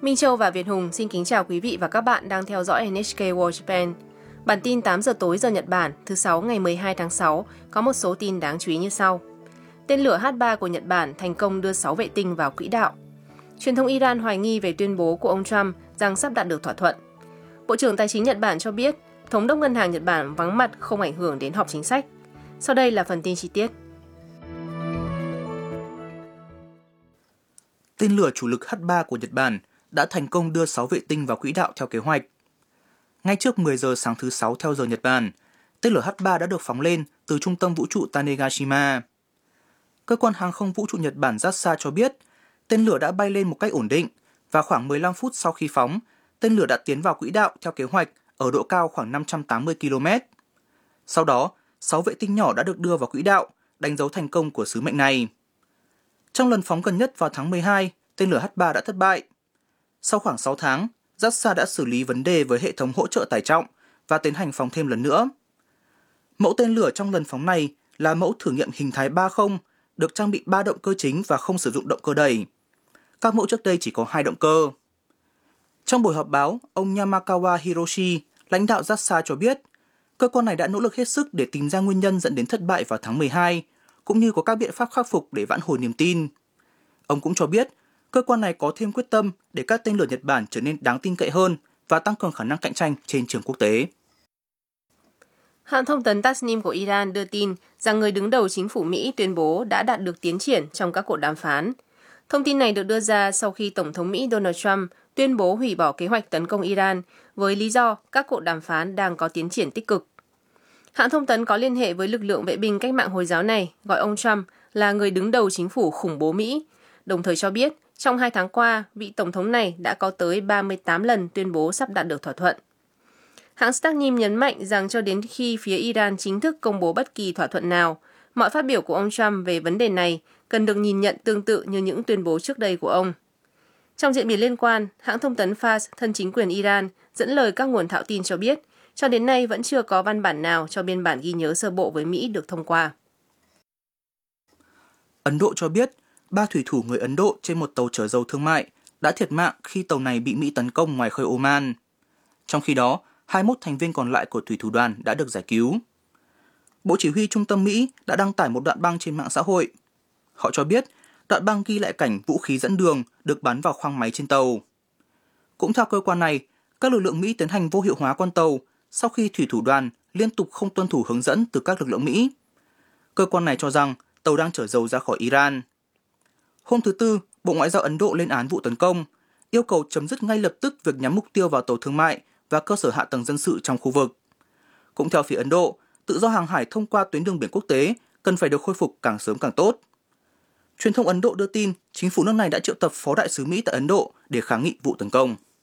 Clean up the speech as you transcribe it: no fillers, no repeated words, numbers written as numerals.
Minh Châu và Việt Hùng xin kính chào quý vị và các bạn đang theo dõi NHK World Japan. Bản tin 8 giờ tối giờ Nhật Bản thứ 6 ngày 12 tháng 6 có một số tin đáng chú ý như sau. Tên lửa H-3 của Nhật Bản thành công đưa 6 vệ tinh vào quỹ đạo. Truyền thông Iran hoài nghi về tuyên bố của ông Trump rằng sắp đạt được thỏa thuận. Bộ trưởng Tài chính Nhật Bản cho biết Thống đốc Ngân hàng Nhật Bản vắng mặt không ảnh hưởng đến họp chính sách. Sau đây là phần tin chi tiết. Tên lửa chủ lực H-3 của Nhật Bản đã thành công đưa 6 vệ tinh vào quỹ đạo theo kế hoạch. Ngay trước 10 giờ sáng thứ 6 theo giờ Nhật Bản, tên lửa H-3 đã được phóng lên từ trung tâm vũ trụ Tanegashima. Cơ quan hàng không vũ trụ Nhật Bản JAXA cho biết, tên lửa đã bay lên một cách ổn định và khoảng 15 phút sau khi phóng, tên lửa đã tiến vào quỹ đạo theo kế hoạch ở độ cao khoảng 580 km. Sau đó, 6 vệ tinh nhỏ đã được đưa vào quỹ đạo, đánh dấu thành công của sứ mệnh này. Trong lần phóng gần nhất vào tháng 12, tên lửa H-3 đã thất bại. Sau khoảng 6 tháng, JAXA đã xử lý vấn đề với hệ thống hỗ trợ tải trọng và tiến hành phóng thêm lần nữa. Mẫu tên lửa trong lần phóng này là mẫu thử nghiệm hình thái 30, được trang bị 3 động cơ chính và không sử dụng động cơ đẩy. Các mẫu trước đây chỉ có 2 động cơ. Trong buổi họp báo, ông Yamakawa Hiroshi, lãnh đạo JAXA cho biết, cơ quan này đã nỗ lực hết sức để tìm ra nguyên nhân dẫn đến thất bại vào tháng 12, cũng như có các biện pháp khắc phục để vãn hồi niềm tin. Ông cũng cho biết, cơ quan này có thêm quyết tâm để các tên lửa Nhật Bản trở nên đáng tin cậy hơn và tăng cường khả năng cạnh tranh trên trường quốc tế. Hãng thông tấn Tasnim của Iran đưa tin rằng người đứng đầu chính phủ Mỹ tuyên bố đã đạt được tiến triển trong các cuộc đàm phán. Thông tin này được đưa ra sau khi Tổng thống Mỹ Donald Trump tuyên bố hủy bỏ kế hoạch tấn công Iran với lý do các cuộc đàm phán đang có tiến triển tích cực. Hãng thông tấn có liên hệ với lực lượng vệ binh cách mạng Hồi giáo này gọi ông Trump là người đứng đầu chính phủ khủng bố Mỹ, đồng thời cho biết trong 2 tháng qua, vị Tổng thống này đã có tới 38 lần tuyên bố sắp đạt được thỏa thuận. Hãng Tasnim nhấn mạnh rằng cho đến khi phía Iran chính thức công bố bất kỳ thỏa thuận nào, mọi phát biểu của ông Trump về vấn đề này cần được nhìn nhận tương tự như những tuyên bố trước đây của ông. Trong diễn biến liên quan, hãng thông tấn Fars thân chính quyền Iran dẫn lời các nguồn thạo tin cho biết, cho đến nay vẫn chưa có văn bản nào cho biên bản ghi nhớ sơ bộ với Mỹ được thông qua. Ấn Độ cho biết, 3 thủy thủ người Ấn Độ trên một tàu chở dầu thương mại đã thiệt mạng khi tàu này bị Mỹ tấn công ngoài khơi Oman. Trong khi đó, 21 thành viên còn lại của thủy thủ đoàn đã được giải cứu. Bộ Chỉ huy Trung tâm Mỹ đã đăng tải một đoạn băng trên mạng xã hội. Họ cho biết, đoạn băng ghi lại cảnh vũ khí dẫn đường được bắn vào khoang máy trên tàu. Cũng theo cơ quan này, các lực lượng Mỹ tiến hành vô hiệu hóa con tàu sau khi thủy thủ đoàn liên tục không tuân thủ hướng dẫn từ các lực lượng Mỹ. Cơ quan này cho rằng tàu đang chở dầu ra khỏi Iran. Hôm thứ Tư, Bộ Ngoại giao Ấn Độ lên án vụ tấn công, yêu cầu chấm dứt ngay lập tức việc nhắm mục tiêu vào tàu thương mại và cơ sở hạ tầng dân sự trong khu vực. Cũng theo phía Ấn Độ, tự do hàng hải thông qua tuyến đường biển quốc tế cần phải được khôi phục càng sớm càng tốt. Truyền thông Ấn Độ đưa tin chính phủ nước này đã triệu tập phó đại sứ Mỹ tại Ấn Độ để kháng nghị vụ tấn công.